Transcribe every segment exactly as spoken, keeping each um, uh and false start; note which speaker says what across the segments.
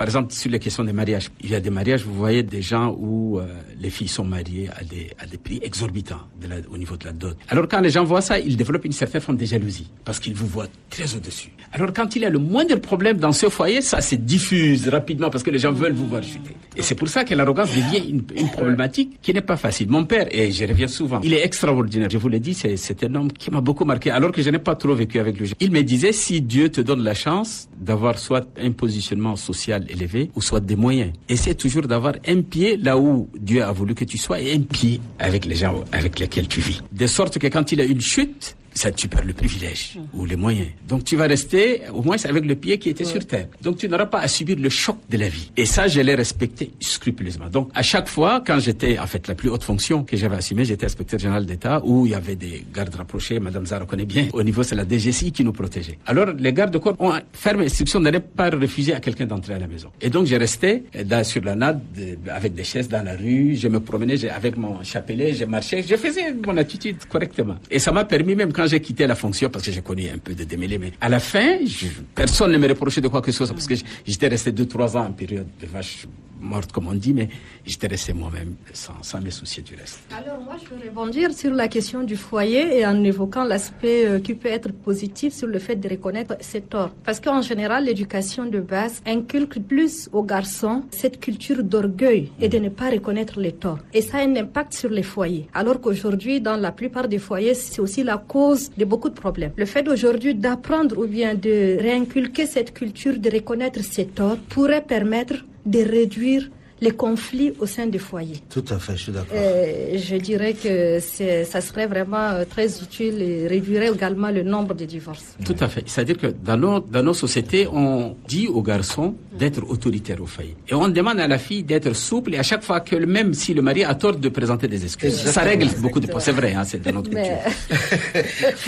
Speaker 1: Par exemple, sur les questions des mariages, il y a des mariages, vous voyez des gens où euh, les filles sont mariées à des, à des prix exorbitants de la, au niveau de la dot. Alors quand les gens voient ça, ils développent une certaine forme de jalousie parce qu'ils vous voient très au-dessus. Alors quand il y a le moindre problème dans ce foyer, ça se diffuse rapidement parce que les gens veulent vous voir chuter. Et c'est pour ça que l'arrogance devient une, une problématique qui n'est pas facile. Mon père, et je reviens souvent, il est extraordinaire. Je vous l'ai dit, c'est, c'est un homme qui m'a beaucoup marqué alors que je n'ai pas trop vécu avec lui. Il me disait, si Dieu te donne la chance d'avoir soit un positionnement social élevé ou soit des moyens, essaie toujours d'avoir un pied là où Dieu a voulu que tu sois et un pied avec les gens avec lesquels tu vis. De sorte que quand il a une chute, ça tu perds le privilège mmh. ou les moyens. Donc tu vas rester au moins avec le pied qui était ouais. sur terre. Donc tu n'auras pas à subir le choc de la vie. Et ça, je l'ai respecté scrupuleusement. Donc à chaque fois, quand j'étais, en fait, la plus haute fonction que j'avais assumée, j'étais inspecteur général d'État où il y avait des gardes rapprochés. Madame Zara connaît bien. Au niveau, c'est la D G C I qui nous protégeait. Alors les gardes de corps ont ferme instruction de ne pas refuser à quelqu'un d'entrer à la maison. Et donc je restais dans, sur la natte de, avec des chaises dans la rue. Je me promenais avec mon chapelet, je marchais, je faisais mon attitude correctement. Et ça m'a permis même quand j'ai quitté la fonction, parce que j'ai connu un peu de démêlés, mais à la fin, je, personne ne me reprochait de quoi que ce soit, parce que j'étais resté deux, trois ans en période de vache morte, comme on dit, mais j'étais resté moi-même sans, sans me soucier du reste.
Speaker 2: Alors moi, je veux rebondir sur la question du foyer et en évoquant l'aspect euh, qui peut être positif sur le fait de reconnaître ses torts. Parce qu'en général, l'éducation de base inculque plus aux garçons cette culture d'orgueil et de ne pas reconnaître les torts. Et ça a un impact sur les foyers. Alors qu'aujourd'hui, dans la plupart des foyers, c'est aussi la cause de beaucoup de problèmes. Le fait aujourd'hui d'apprendre ou bien de réinculquer cette culture de reconnaître ses torts pourrait permettre de réduire les conflits au sein des foyers.
Speaker 3: Tout à fait, je suis d'accord.
Speaker 2: Euh, je dirais que c'est, ça serait vraiment très utile et réduirait également le nombre de divorces.
Speaker 1: Tout à fait. C'est-à-dire que dans nos, dans nos sociétés, on dit aux garçons d'être autoritaires au foyer. Et on demande à la fille d'être souple et à chaque fois que même si le mari a tort de présenter des excuses. Exactement. Ça règle beaucoup de problèmes. C'est vrai, hein, c'est dans notre culture. Mais...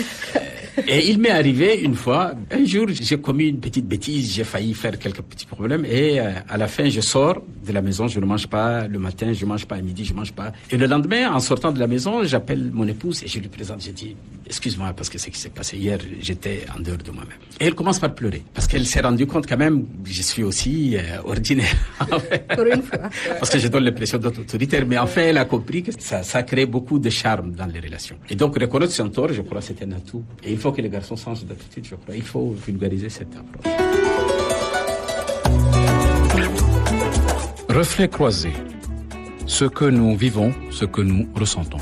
Speaker 1: Et il m'est arrivé une fois, un jour, j'ai commis une petite bêtise, j'ai failli faire quelques petits problèmes et euh, à la fin, je sors de la maison, je ne mange pas le matin, je ne mange pas à midi, je ne mange pas. Et le lendemain, en sortant de la maison, j'appelle mon épouse et je lui présente, j'ai dit, excuse-moi parce que ce qui s'est passé hier, j'étais en dehors de moi-même. Et elle commence par pleurer parce qu'elle s'est rendue compte quand même, je suis aussi euh, ordinaire.
Speaker 2: Pour une fois.
Speaker 1: Parce que je donne l'impression d'être autoritaire, mais enfin, elle a compris que ça, ça crée beaucoup de charme dans les relations. Et donc, reconnaître son tort, je crois, c'est un atout. Et il faut que les garçons changent d'attitude, je crois. Il faut vulgariser cette approche.
Speaker 4: Reflets croisés. Ce que nous vivons, ce que nous ressentons.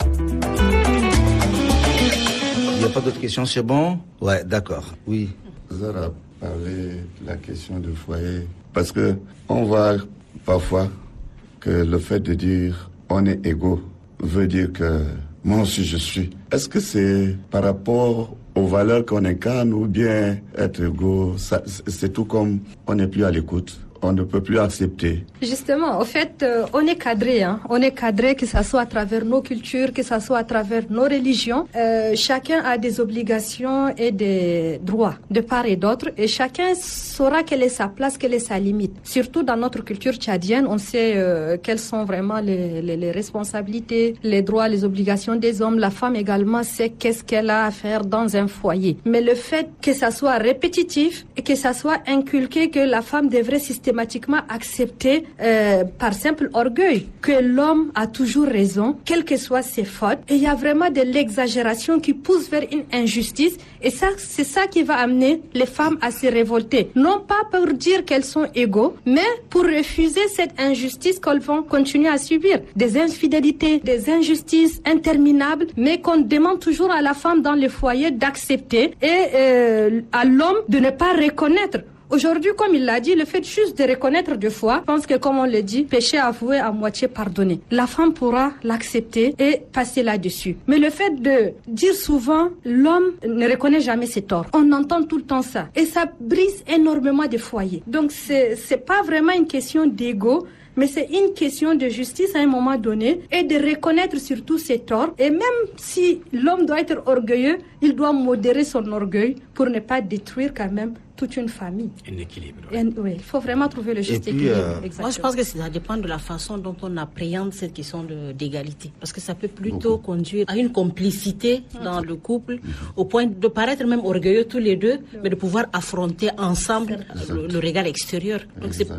Speaker 3: Il n'y a pas d'autres questions, c'est bon? Ouais, d'accord. Oui.
Speaker 5: Zara a parlé de la question du foyer. Parce que on voit parfois que le fait de dire on est égaux veut dire que moi aussi je suis. Est-ce que c'est par rapport aux valeurs qu'on incarne ou bien être égaux, ça, c'est tout comme on n'est plus à l'écoute? On ne peut plus accepter.
Speaker 2: Justement, au fait, euh, on est cadré, hein. On est cadré, que ça soit à travers nos cultures, que ça soit à travers nos religions. Euh, chacun a des obligations et des droits de part et d'autre, et chacun saura quelle est sa place, quelle est sa limite. Surtout dans notre culture tchadienne, on sait euh, quelles sont vraiment les, les, les responsabilités, les droits, les obligations des hommes. La femme également sait qu'est-ce qu'elle a à faire dans un foyer. Mais le fait que ça soit répétitif et que ça soit inculqué que la femme devrait systématiquement accepter euh, par simple orgueil que l'homme a toujours raison, quelles que soient ses fautes. Et il y a vraiment de l'exagération qui pousse vers une injustice. Et ça, c'est ça qui va amener les femmes à se révolter. Non pas pour dire qu'elles sont égaux, mais pour refuser cette injustice qu'elles vont continuer à subir. Des infidélités, des injustices interminables, mais qu'on demande toujours à la femme dans le foyer d'accepter et euh, à l'homme de ne pas reconnaître. Aujourd'hui, comme il l'a dit, le fait juste de reconnaître deux fois, je pense que comme on le dit, péché avoué à moitié pardonné. La femme pourra l'accepter et passer là-dessus. Mais le fait de dire souvent, l'homme ne reconnaît jamais ses torts. On entend tout le temps ça. Et ça brise énormément de foyers. Donc c'est, c'est pas vraiment une question d'ego, mais c'est une question de justice à un moment donné et de reconnaître surtout ses torts. Et même si l'homme doit être orgueilleux, il doit modérer son orgueil pour ne pas détruire quand même toute une famille.
Speaker 1: Un équilibre.
Speaker 2: Ouais. Et, oui, il faut vraiment trouver le juste
Speaker 3: puis,
Speaker 2: équilibre.
Speaker 3: Euh...
Speaker 6: Moi, je pense que ça dépend de la façon dont on appréhende cette question de, d'égalité. Parce que ça peut plutôt Beaucoup. conduire à une complicité dans le couple, au point de paraître même orgueilleux tous les deux, mais de pouvoir affronter ensemble le, le regard extérieur. Donc c'est